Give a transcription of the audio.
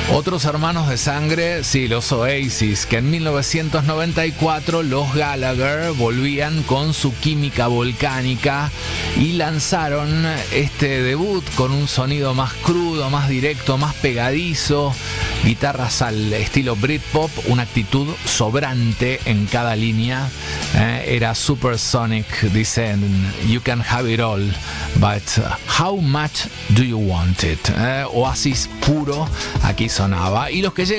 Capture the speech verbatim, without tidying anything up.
Otros hermanos de sangre, sí, los Oasis, que en mil novecientos noventa y cuatro los Gallagher volvían con su química volcánica y lanzaron este debut con un sonido más crudo, más directo, más pegadizo, guitarras al estilo Britpop, una actitud sobrante en cada línea. Eh, era supersonic, dicen, you can have it all, but how much do you want it? Eh, Oasis puro, aquí sonaba. Y los que llegan